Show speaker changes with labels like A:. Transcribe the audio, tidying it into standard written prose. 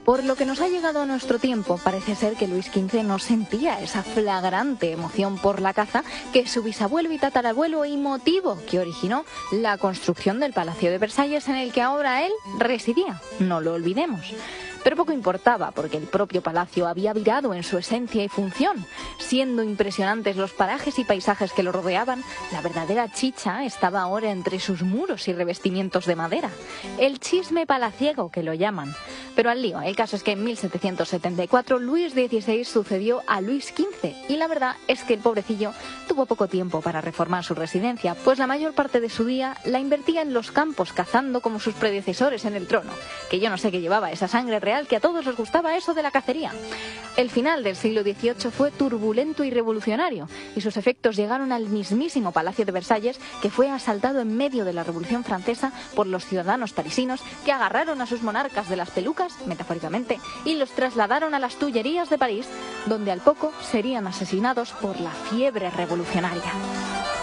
A: Por lo que nos ha llegado a nuestro tiempo, parece ser que Luis XV no sentía esa flagrante emoción por la caza que su bisabuelo y tatarabuelo, y motivo que originó la construcción del Palacio de Versalles en el que ahora él residía. No lo olvidemos. Pero poco importaba, porque el propio palacio había virado en su esencia y función. Siendo impresionantes los parajes y paisajes que lo rodeaban, la verdadera chicha estaba ahora entre sus muros y revestimientos de madera. El chisme palaciego, que lo llaman. Pero al lío, el caso es que en 1774 Luis XVI sucedió a Luis XV, y la verdad es que el pobrecillo tuvo poco tiempo para reformar su residencia, pues la mayor parte de su día la invertía en los campos cazando como sus predecesores en el trono, que yo no sé qué llevaba esa sangre real que a todos les gustaba eso de la cacería. El final del siglo XVIII fue turbulento y revolucionario, y sus efectos llegaron al mismísimo Palacio de Versalles, que fue asaltado en medio de la Revolución Francesa por los ciudadanos parisinos, que agarraron a sus monarcas de las pelucas, metafóricamente, y los trasladaron a las Tullerías de París, donde al poco serían asesinados por la fiebre revolucionaria.